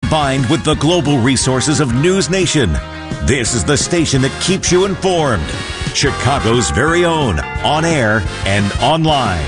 combined with the global resources of News Nation. This is the station that keeps you informed. Chicago's very own, on air and online.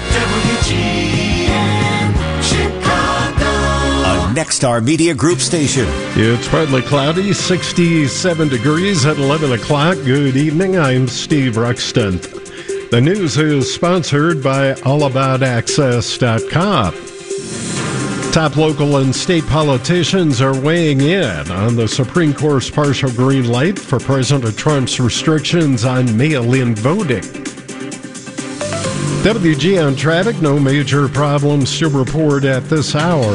WGN Chicago. A Nexstar Media Group station. It's partly cloudy, 67 degrees at 11 o'clock. Good evening, I'm Steve Ruxton. The news is sponsored by allaboutaccess.com. Top local and state politicians are weighing in on the Supreme Court's partial green light for President Trump's restrictions on mail-in voting. WGN traffic, no major problems to report at this hour.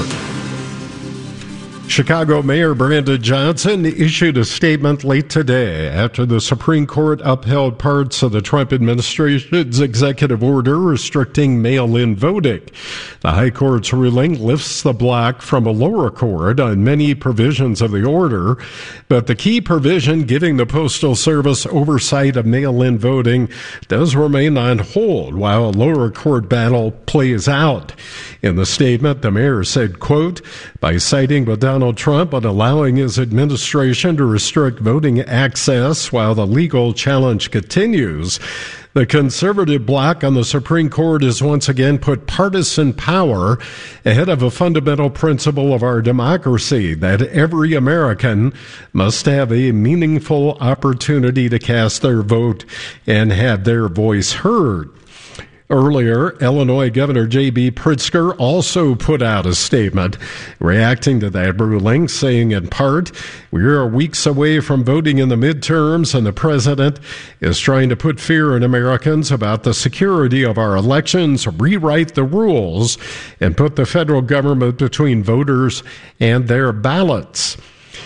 Chicago Mayor Brandon Johnson issued a statement late today after the Supreme Court upheld parts of the Trump administration's executive order restricting mail-in voting. The High Court's ruling lifts the block from a lower court on many provisions of the order, but the key provision giving the Postal Service oversight of mail-in voting does remain on hold while a lower court battle plays out. In the statement, the mayor said, quote, by citing with Donald Trump on allowing his administration to restrict voting access while the legal challenge continues, the conservative bloc on the Supreme Court has once again put partisan power ahead of a fundamental principle of our democracy, that every American must have a meaningful opportunity to cast their vote and have their voice heard. Earlier, Illinois Governor J.B. Pritzker also put out a statement reacting to that ruling, saying in part, we are weeks away from voting in the midterms and the president is trying to put fear in Americans about the security of our elections, rewrite the rules, and put the federal government between voters and their ballots.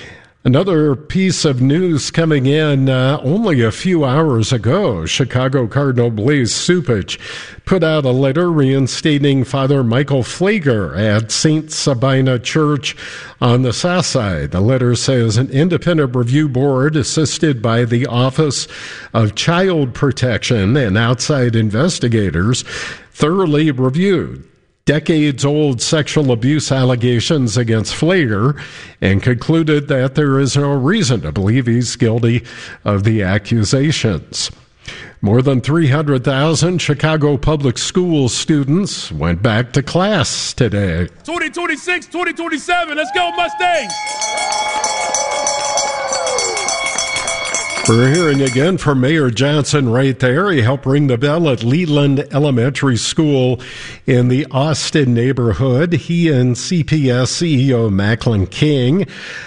Another piece of news coming in only a few hours ago. Chicago Cardinal Blaise Cupich put out a letter reinstating Father Michael Pfleger at St. Sabina Church on the South Side. The letter says an independent review board assisted by the Office of Child Protection and outside investigators thoroughly reviewed decades-old sexual abuse allegations against Pfleger and concluded that there is no reason to believe he's guilty of the accusations. More than 300,000 Chicago public school students went back to class today. 2026, 2027, let's go Mustangs! We're hearing again from Mayor Johnson right there. He helped ring the bell at Leland Elementary School in the Austin neighborhood. He and CPS CEO Macklin King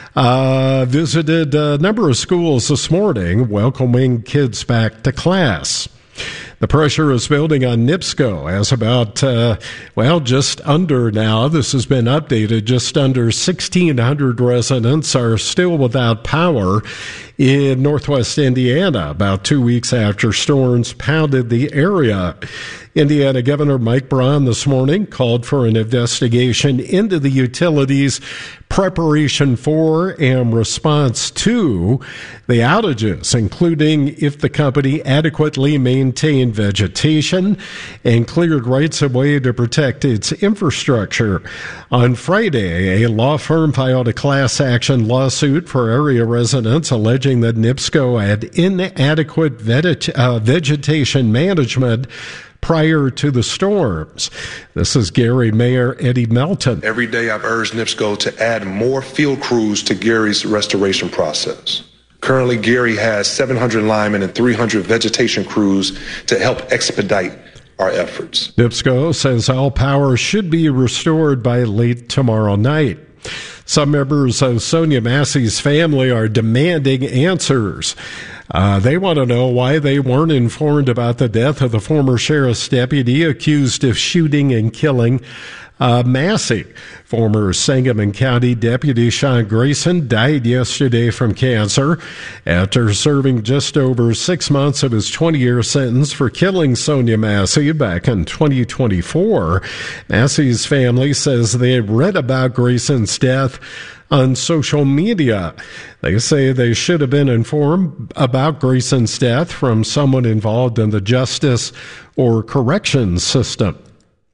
visited a number of schools this morning, welcoming kids back to class. The pressure is building on NIPSCO as about, just under now, this has been updated, just under 1,600 residents are still without power in northwest Indiana, about 2 weeks after storms pounded the area. Indiana Governor Mike Braun this morning called for an investigation into the utilities' preparation for and response to the outages, including if the company adequately maintained vegetation and cleared rights of way to protect its infrastructure. On Friday, a law firm filed a class action lawsuit for area residents alleging that NIPSCO had inadequate vegetation management prior to the storms. This is Gary Mayor Eddie Melton. Every day I've urged NIPSCO to add more field crews to Gary's restoration process. Currently, Gary has 700 linemen and 300 vegetation crews to help expedite our efforts. NIPSCO says all power should be restored by late tomorrow night. Some members of Sonia Massey's family are demanding answers. They want to know why they weren't informed about the death of the former sheriff's deputy accused of shooting and killing Massey. Former Sangamon County Deputy Sean Grayson died yesterday from cancer after serving just over 6 months of his 20-year sentence for killing Sonia Massey back in 2024. Massey's family says they had read about Grayson's death on social media. They say they should have been informed about Grayson's death from someone involved in the justice or corrections system.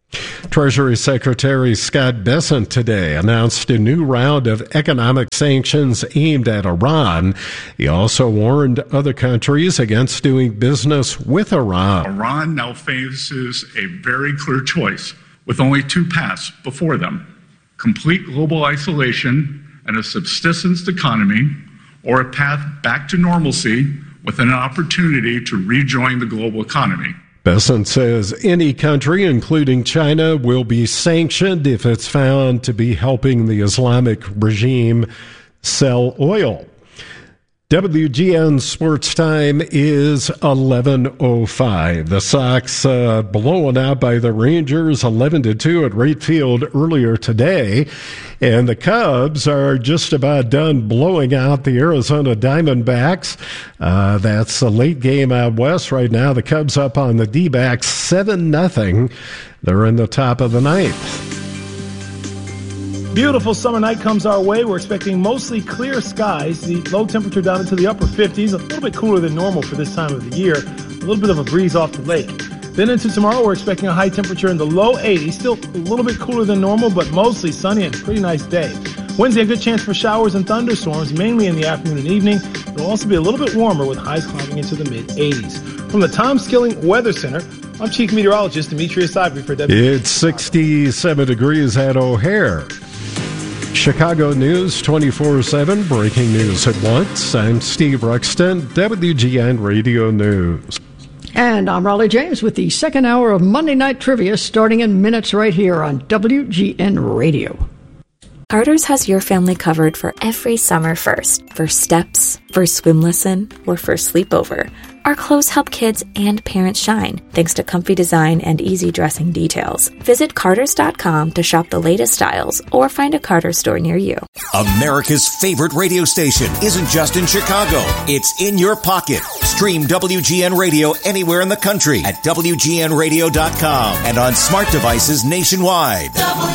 Treasury Secretary Scott Bessent today announced a new round of economic sanctions aimed at Iran. He also warned other countries against doing business with Iran. Iran now faces a very clear choice with only two paths before them: complete global isolation and a subsistence economy, or a path back to normalcy with an opportunity to rejoin the global economy. Bessent says any country, including China, will be sanctioned if it's found to be helping the Islamic regime sell oil. WGN Sports Time is 11:05. The Sox blown out by the Rangers 11-2 at Wright Field earlier today. And the Cubs are just about done blowing out the Arizona Diamondbacks. That's a late game out west right now. The Cubs up on the D-backs 7-0. They're in the top of the ninth. Beautiful summer night comes our way. We're expecting mostly clear skies. The low temperature down into the upper 50s, a little bit cooler than normal for this time of the year. A little bit of a breeze off the lake. Then into tomorrow, we're expecting a high temperature in the low 80s. Still a little bit cooler than normal, but mostly sunny and pretty nice day. Wednesday, a good chance for showers and thunderstorms, mainly in the afternoon and evening. It'll also be a little bit warmer with highs climbing into the mid-80s. From the Tom Skilling Weather Center, I'm Chief Meteorologist Demetrius Ivory for WGN. It's 67 degrees at O'Hare. Chicago News 24/7, breaking news at once. I'm Steve Ruxton, WGN Radio News. And I'm Raleigh James with the second hour of Monday Night Trivia starting in minutes right here on WGN Radio. Carter's has your family covered for every summer first. First steps, first swim lesson, or first sleepover. Our clothes help kids and parents shine, thanks to comfy design and easy dressing details. Visit Carters.com to shop the latest styles or find a Carter's store near you. America's favorite radio station isn't just in Chicago. It's in your pocket. Stream WGN Radio anywhere in the country at WGNradio.com and on smart devices nationwide.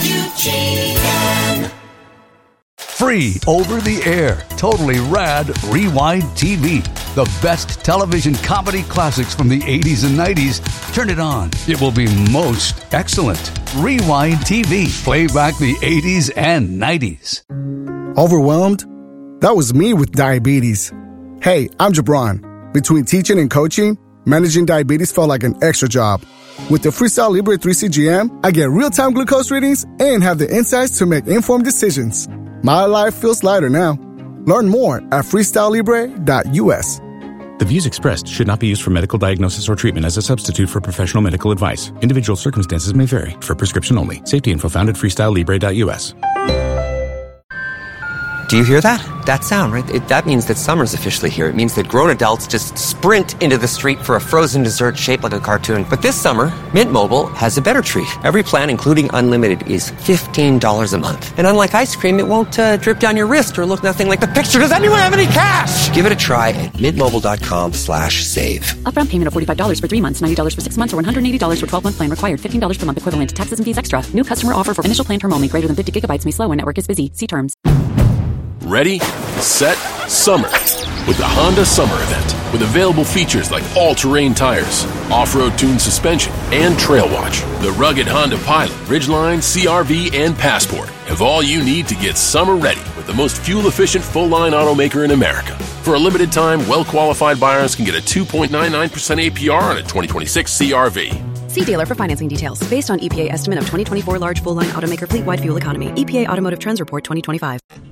WGN. Free over the air, totally rad Rewind TV. The best television comedy classics from the 80s and 90s. Turn it on. It will be most excellent. Rewind TV. Play back the 80s and 90s. Overwhelmed? That was me with diabetes. Hey, I'm Jabron. Between teaching and coaching, managing diabetes felt like an extra job. With the Freestyle Libre 3 CGM, I get real-time glucose readings and have the insights to make informed decisions. My life feels lighter now. Learn more at freestylelibre.us. The views expressed should not be used for medical diagnosis or treatment as a substitute for professional medical advice. Individual circumstances may vary. For prescription only. Safety info found at freestylelibre.us. Do you hear that? That sound, right? That means that summer's officially here. It means that grown adults just sprint into the street for a frozen dessert shaped like a cartoon. But this summer, Mint Mobile has a better treat. Every plan, including unlimited, is $15 a month. And unlike ice cream, it won't drip down your wrist or look nothing like the picture. Does anyone have any cash? Give it a try at mintmobile.com/save. Upfront payment of $45 for 3 months, $90 for 6 months, or $180 for 12-month plan required. $15 per month equivalent. Taxes and fees extra. New customer offer for initial plan term only. Greater than 50 gigabytes may slow when network is busy. See terms. Ready, set, summer. With the Honda Summer Event. With available features like all-terrain tires, off-road tuned suspension, and Trail Watch. The rugged Honda Pilot, Ridgeline, CR-V, and Passport have all you need to get summer ready with the most fuel-efficient full-line automaker in America. For a limited time, well-qualified buyers can get a 2.99% APR on a 2026 CR-V. See dealer for financing details. Based on EPA estimate of 2024 large full-line automaker fleet-wide fuel economy. EPA Automotive Trends Report 2025.